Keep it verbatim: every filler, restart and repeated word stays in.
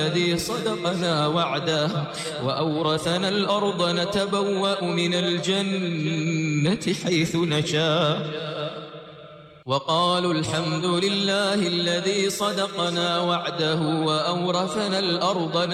الذي صدقنا وعده وأورثنا الأرض نتبوأ من الجنة حيث نشاء وقالوا الحمد لله الذي صدقنا وعده وأورثنا الأرض